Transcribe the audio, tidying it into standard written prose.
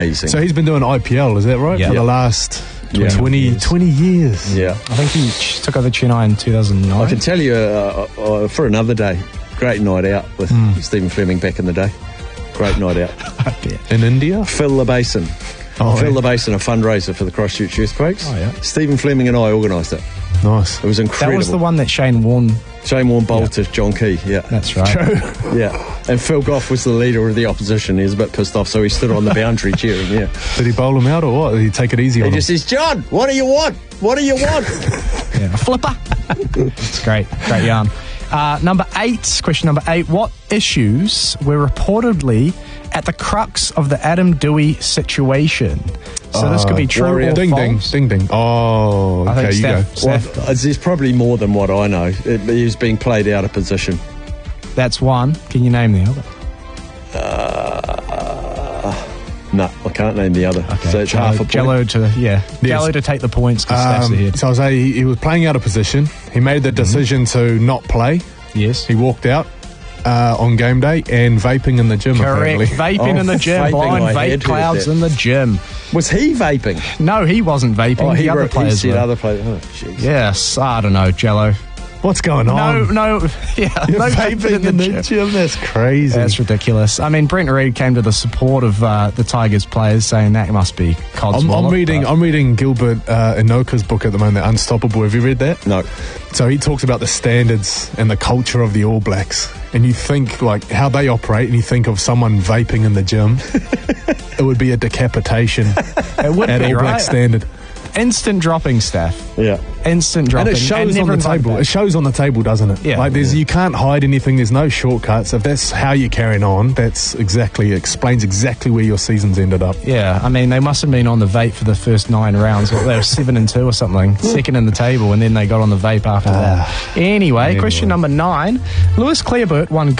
amazing. So he's been doing IPL, is that right? Yeah. For the last 20 years. Yeah. I think he took over Chennai in 2009. I can tell you for another day, great night out with Stephen Fleming back in the day. Great night out. In India? Fill the Basin. Fill the Basin, a fundraiser for the Christchurch Earthquakes. Oh, yeah. Stephen Fleming and I organised it. Nice. It was incredible. That was the one that Shane Warne. Shane Warne bowled to John Key, yeah. That's right. Yeah. And Phil Goff was the leader of the opposition. He was a bit pissed off, so he stood on the boundary cheering, yeah. Did he bowl him out or what? Did he take it easy on He him? just says, John, what do you want? What do you want? Yeah, a flipper. It's great. Great yarn. Question number 8. What issues were reportedly at the crux of the Adam Dewey situation? So this could be true or Ding, false. ding, ding, ding. Oh, I okay, think you go. Steph, There's probably more than what I know. He was being played out of position. that's one. Can you name the other? No, I can't name the other. Okay. So it's half a point. Jello to take the points because Steph's ahead. So I say he was playing out of position. He made the decision to not play. Yes. He walked out on game day and vaping in the gym, Correct. apparently. Vaping in the gym. vaping, Blind I had vape heard clouds that. in the gym. Was he vaping? No, he wasn't vaping. The other players said were. other players. Oh, jeez. Yes, I don't know, Jello. What's going on? No, You're no vaping in the gym. That's crazy. That's ridiculous. I mean, Brent Reid came to the support of the Tigers players, saying that must be Cod's I'm wallet, reading. but- I'm reading Gilbert Inoka's book at the moment, Unstoppable. Have you read that? No. So he talks about the standards and the culture of the All Blacks, and you think like how they operate, and you think of someone vaping in the gym, it would be a decapitation It would at be, All Black right? standard. Instant dropping, Steph. Yeah. Instant dropping. And it shows on never the invite table. back. It shows on the table, doesn't it? Yeah. Like you can't hide anything. There's no shortcuts. If that's how you're carrying on, explains exactly where your season's ended up. Yeah, I mean, they must have been on the vape for the first 9 rounds. They were 7-2 or something, second in the table, and then they got on the vape after that. Anyway, question number 9. Lewis Clearbert won